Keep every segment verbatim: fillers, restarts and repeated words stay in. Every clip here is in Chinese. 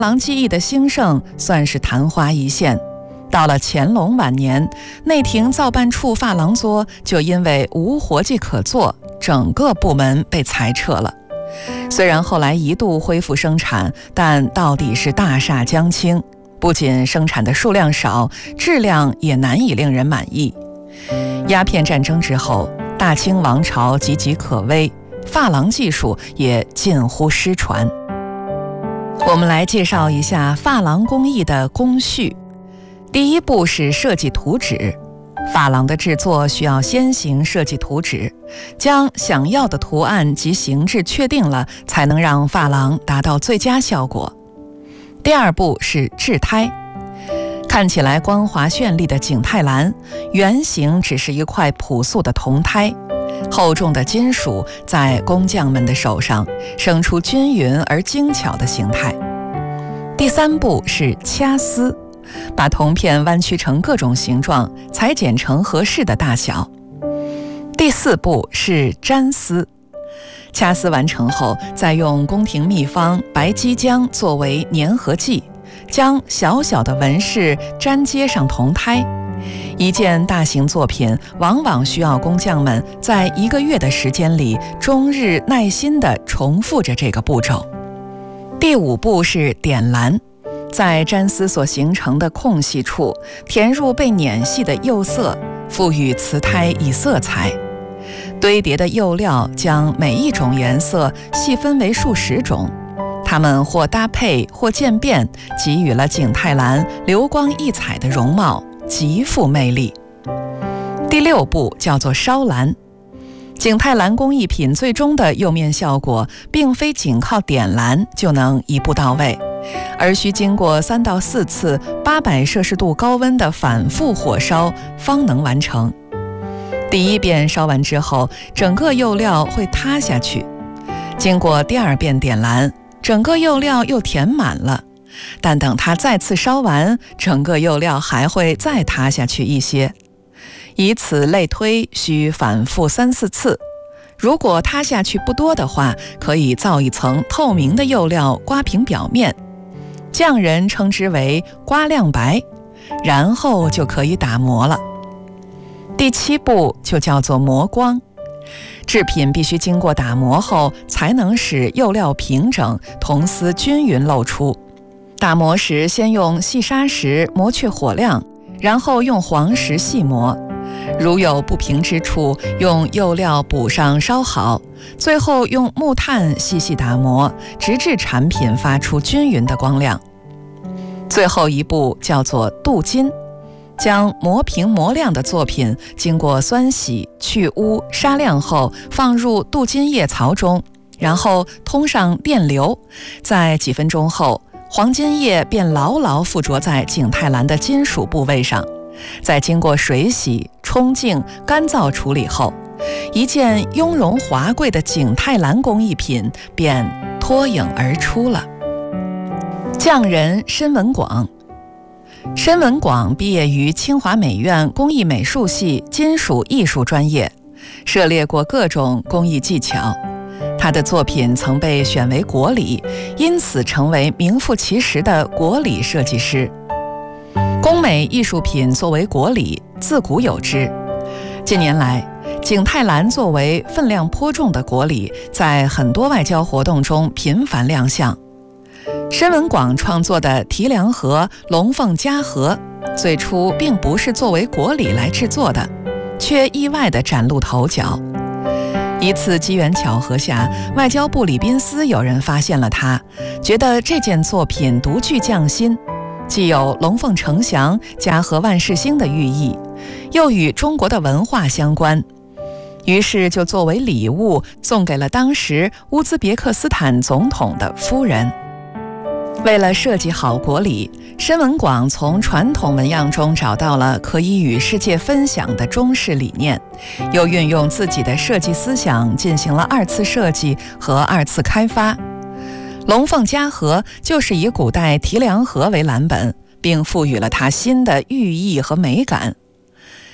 郎技艺的兴盛算是昙花一现。到了乾隆晚年，内廷造办处珐琅作就因为无活计可做，整个部门被裁撤了。虽然后来一度恢复生产，但到底是大厦将倾，不仅生产的数量少，质量也难以令人满意。鸦片战争之后，大清王朝岌岌可危，珐琅技术也近乎失传。我们来介绍一下珐琅工艺的工序。第一步是设计图纸。珐琅的制作需要先行设计图纸，将想要的图案及形制确定了，才能让珐琅达到最佳效果。第二步是制胎。看起来光滑绚丽的景泰蓝，原型只是一块朴素的铜胎，厚重的金属在工匠们的手上生出均匀而精巧的形态。第三步是掐丝，把铜片弯曲成各种形状，裁剪成合适的大小。第四步是粘丝，掐丝完成后，再用宫廷秘方白鸡浆作为粘合剂，将小小的纹饰粘接上铜胎。一件大型作品往往需要工匠们在一个月的时间里，终日耐心地重复着这个步骤。第五步是点蓝，在粘丝所形成的空隙处填入被碾细的釉色，赋予瓷胎以色彩。堆叠的釉料将每一种颜色细分为数十种，它们或搭配或渐变，给予了景泰蓝流光溢彩的容貌，极富魅力。第六步叫做烧蓝。景泰蓝工艺品最终的釉面效果，并非仅靠点蓝就能一步到位，而需经过三到四次八百摄氏度高温的反复火烧，方能完成。第一遍烧完之后，整个釉料会塌下去，经过第二遍点蓝，整个釉料又填满了，但等它再次烧完，整个釉料还会再塌下去一些。以此类推，需反复三四次。如果塌下去不多的话，可以造一层透明的釉料刮平表面，匠人称之为刮亮白，然后就可以打磨了。第七步就叫做磨光。制品必须经过打磨后，才能使釉料平整，铜丝均匀露出。打磨时先用细砂石磨去火量，然后用黄石细磨，如有不平之处，用釉料补上烧好，最后用木炭细细打磨，直至产品发出均匀的光亮。最后一步叫做镀金，将磨平磨亮的作品经过酸洗、去污、砂亮后，放入镀金液槽中，然后通上电流，在几分钟后，黄金液便牢牢附着在景泰蓝的金属部位上。再经过水洗、冲净、干燥处理后，一件雍容华贵的景泰蓝工艺品便脱颖而出了。匠人申文广。申文广毕业于清华美院工艺美术系金属艺术专业，涉猎过各种工艺技巧。他的作品曾被选为国礼，因此成为名副其实的国礼设计师。工美艺术品作为国礼，自古有之。近年来，景泰蓝作为分量颇重的国礼，在很多外交活动中频繁亮相。申文广创作的提梁盒、龙凤夹盒，最初并不是作为国礼来制作的，却意外地崭露头角。一次机缘巧合下，外交部礼宾司有人发现了它，觉得这件作品独具匠心，既有龙凤呈祥、家和万事兴的寓意，又与中国的文化相关，于是就作为礼物送给了当时乌兹别克斯坦总统的夫人。为了设计好国礼，申文广从传统纹样中找到了可以与世界分享的中式理念，又运用自己的设计思想进行了二次设计和二次开发。龙凤夹盒就是以古代提梁盒为蓝本，并赋予了它新的寓意和美感。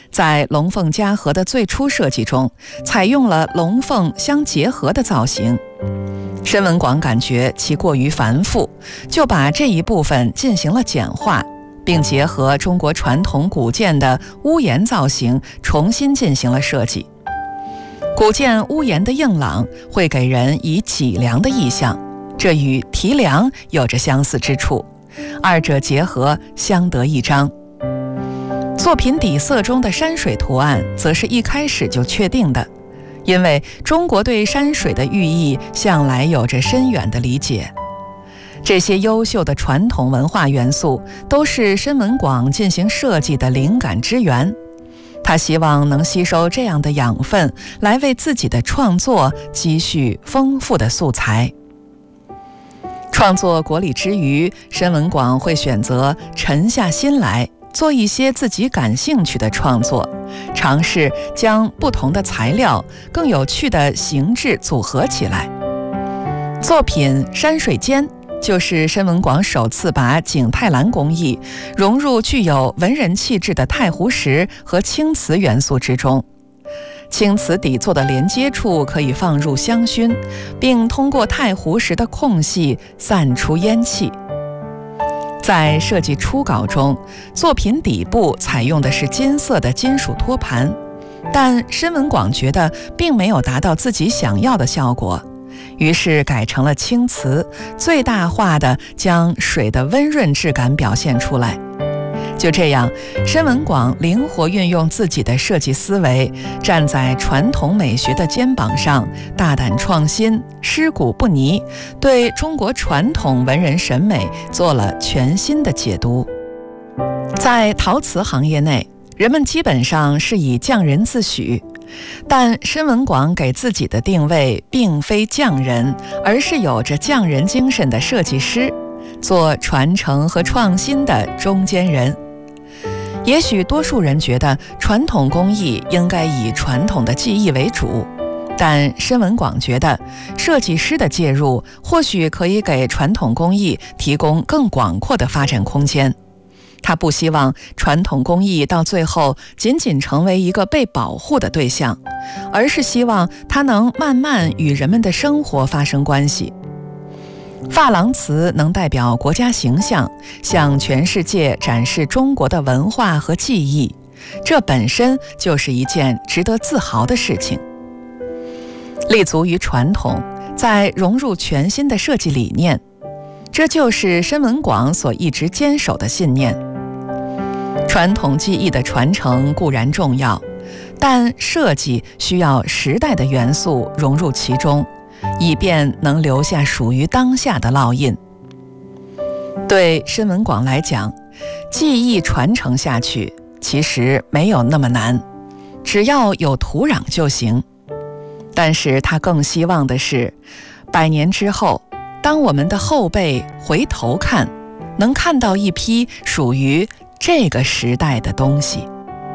在龙凤夹合的最初设计中，采用了龙凤相结合的造型。申文广感觉其过于繁复，就把这一部分进行了简化，并结合中国传统古建的屋檐造型重新进行了设计。古建屋檐的硬朗会给人以脊梁的意象，这与提梁有着相似之处，二者结合相得益彰。作品底色中的山水图案则是一开始就确定的，因为中国对山水的寓意向来有着深远的理解。这些优秀的传统文化元素都是申文广进行设计的灵感之源，他希望能吸收这样的养分，来为自己的创作积蓄丰富的素材。创作国礼之余，申文广会选择沉下心来做一些自己感兴趣的创作，尝试将不同的材料更有趣的形制组合起来。作品《山水间》就是申文广首次把景泰蓝工艺融入具有文人气质的太湖石和青瓷元素之中。青瓷底座的连接处可以放入香薰，并通过太湖石的空隙散出烟气。在设计初稿中，作品底部采用的是金色的金属托盘，但申文广觉得并没有达到自己想要的效果，于是改成了青瓷，最大化地将水的温润质感表现出来。就这样，申文广灵活运用自己的设计思维，站在传统美学的肩膀上，大胆创新，尸骨不泥，对中国传统文人审美做了全新的解读。在陶瓷行业内，人们基本上是以匠人自诩，但申文广给自己的定位并非匠人，而是有着匠人精神的设计师，做传承和创新的中间人。也许多数人觉得传统工艺应该以传统的技艺为主，但申文广觉得设计师的介入或许可以给传统工艺提供更广阔的发展空间。他不希望传统工艺到最后仅仅成为一个被保护的对象，而是希望它能慢慢与人们的生活发生关系。珐琅瓷能代表国家形象，向全世界展示中国的文化和技艺，这本身就是一件值得自豪的事情。立足于传统，再融入全新的设计理念，这就是申文广所一直坚守的信念。传统技艺的传承固然重要，但设计需要时代的元素融入其中，以便能留下属于当下的烙印。对申文广来讲，技艺传承下去其实没有那么难，只要有土壤就行。但是他更希望的是，百年之后，当我们的后辈回头看，能看到一批属于这个时代的东西。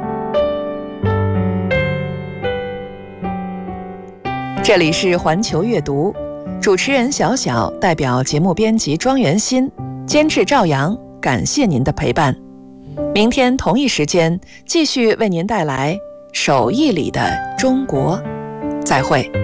这里是环球阅读，主持人小小代表节目编辑庄元新，监制赵阳，感谢您的陪伴。明天同一时间继续为您带来手艺里的中国，再会。